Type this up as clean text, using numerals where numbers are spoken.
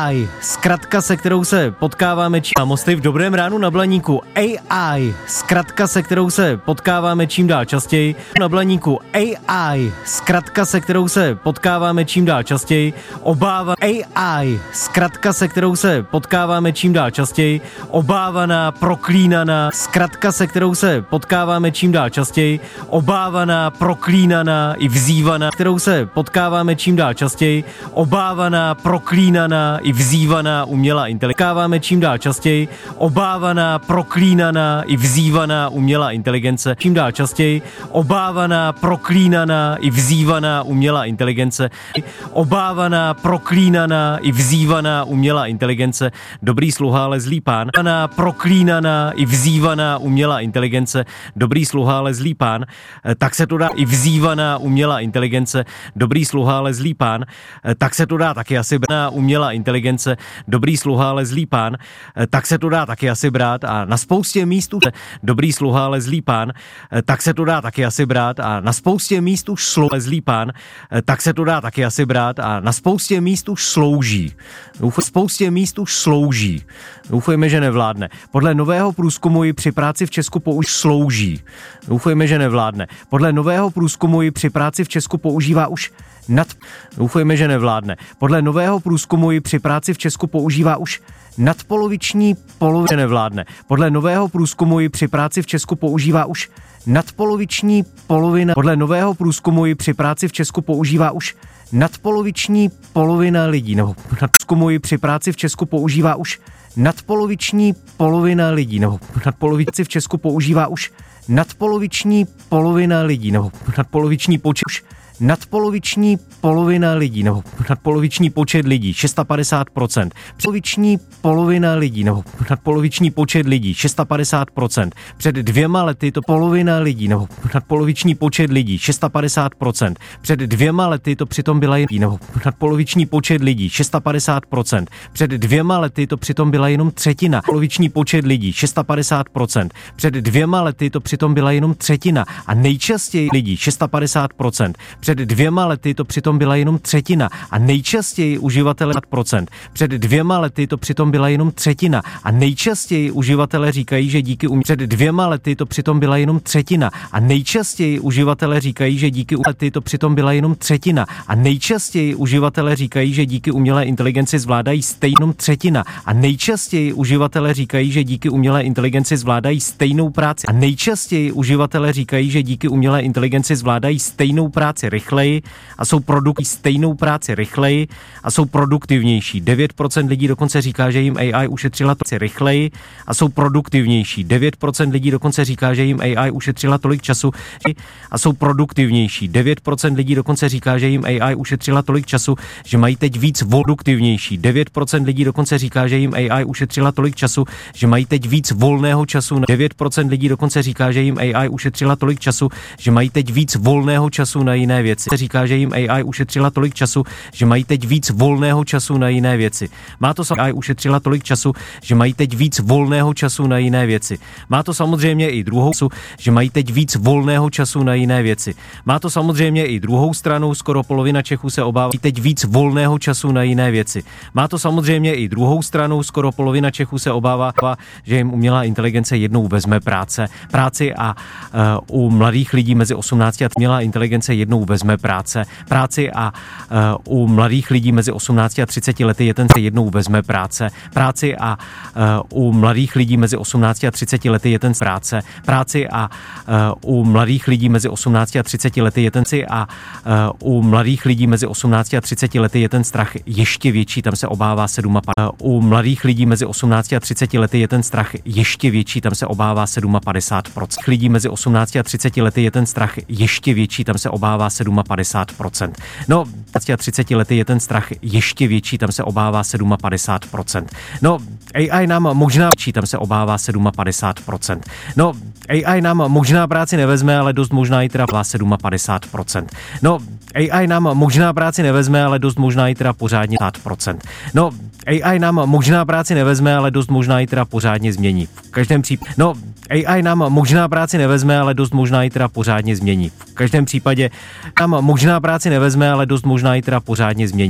AI, zkratka, se kterou se potkáváme na mosty v Dobrém ránu na Blaníku. AI, zkratka, se kterou se potkáváme čím dál častěji na Blaníku. AI, zkratka, se kterou se potkáváme čím dál častěji. AI, zkratka, se kterou se potkáváme čím dál častěji. Obávaná, proklínaná, zkratka, se kterou se potkáváme čím dál častěji. Obávaná, proklínaná i vzývaná, kterou se potkáváme čím dál častěji. Obávaná, proklínaná i vzývaná umělá inteligence. Potkáváme čím dál častěji. Obávaná, proklínaná i vzývaná umělá inteligence. Čím dál častěji. Obávaná, proklínaná i vzývaná umělá inteligence. Obávaná, proklínaná i vzývaná umělá inteligence. Dobrý sluha, ale zlý pán. Obávaná, proklínaná i vzývaná umělá inteligence. Dobrý sluha, ale zlý pán. Tak se to dá i vzývaná umělá inteligence. Dobrý sluha, ale zlý pán. Tak se to dá taky asi brát. Umělá inteligence. Dobrý sluha, ale zlý pán. Tak se to dá taky asi brát a na spoustě míst už dobrý sluha, ale zlý pán. Tak se to dá taky asi brát a na spoustě míst už zlý pán. Tak se to dá taky asi brát a na spoustě míst už slouží. Spoustě míst už slouží. Doufejme, že nevládne. Podle nového průzkumu ji při práci v Česku slouží. Doufejme, že nevládne. Podle nového průzkumu ji při práci v Česku používá už Doufejme, že nevládne. Podle nového průzkumu ji při práci v Česku používá už nadpoloviční polovina nevládne. Podle nového průzkumu ji při práci v Česku používá už nadpoloviční polovina. Podle nového průzkumu ji při práci v Česku používá už nadpoloviční polovina lidí. Nebo průzkumu ji při práci v Česku používá už nadpoloviční polovina lidí. Nebo nadpolovici v Česku používá už nadpoloviční polovina lidí. Nebo nadpoloviční počet nadpoloviční polovina lidí, nebo nadpoloviční počet lidí, 650%. Poloviční polovina lidí, nebo nadpoloviční počet lidí, 650%. Před 2 lety to polovina lidí, nebo nadpoloviční počet lidí, 650%. Před 2 lety to přitom byla jen, nebo nadpoloviční počet lidí, 650%. Před 2 lety to přitom byla jenom třetina. Poloviční počet lidí, 650%. Před 2 lety to přitom byla jenom třetina a nejčastěji lidí, 650%. Před 2 lety to přitom byla jenom třetina a nejčastěji uživatelé %. Před 2 lety to přitom byla jenom třetina a nejčastěji uživatelé říkají, že díky před 2 lety to přitom byla jenom třetina a nejčastěji uživatelé říkají, že díky lety to přitom byla jenom třetina a nejčastěji uživatelé říkají, že díky umělé inteligenci zvládají stejnou třetina a nejčastěji uživatelé říkají, že díky umělé inteligenci zvládají stejnou práci a nejčastěji uživatelé říkají, že díky umělé inteligenci zvládají stejnou práci rychleji a jsou stejnou práci rychleji a jsou produktivnější. 9% lidí dokonce říká, že jim AI ušetřila to rychleji a jsou produktivnější. 9% lidí dokonce říká, že jim AI ušetřila tolik času a jsou produktivnější. 9% lidí dokonce říká, že jim AI ušetřila tolik času, že mají teď víc produktivnější. 9% lidí dokonce říká, že jim AI ušetřila tolik času, že mají teď víc volného času. 9% lidí dokonce říká, že jim AI ušetřila tolik času, že mají teď víc volného času na jiné věci. Říká, že jim AI ušetřila tolik času, že mají teď víc volného času na jiné věci. Má to AI ušetřila tolik času, že mají teď víc volného času na jiné věci. Má to samozřejmě i druhou, že mají teď víc volného času na jiné věci. Má to samozřejmě i druhou stranu, skoro polovina Čechů se obává teď víc volného času na jiné věci. Má to samozřejmě i druhou stranu, skoro polovina Čechů se obává, že jim umělá inteligence jednou vezme práci a u mladých lidí mezi 18 a umělá inteligence jednou vezme práci a u mladých lidí mezi 18 a 30 lety je ten se jednou vezme práci a u mladých lidí mezi 18 a 30 lety je ten práci a u mladých lidí mezi 18 a 30 lety je ten a u mladých lidí mezi 18 a 30 lety je ten strach ještě větší, tam se obává 57%. U mladých lidí mezi 18 a 30 lety je ten strach ještě větší, tam se obává 57%. Lidí mezi 18 a 30 lety je ten strach ještě větší, tam se obává 57%. No, a 30 lety je ten strach ještě větší, tam se obává 57%. No, AI nám možná tam se obává 57%. No, AI nám možná práci nevezme, ale dost možná i teda 57%. No, AI nám možná práci nevezme, ale dost možná i teda pořádně 50%. No, AI nám možná práci nevezme, ale dost možná i teda pořádně změní. V každém případě, no, AI nám možná práci nevezme, ale dost možná i teda pořádně změní. V každém případě nám možná práci nevezme, ale dost možná i teda pořádně změní.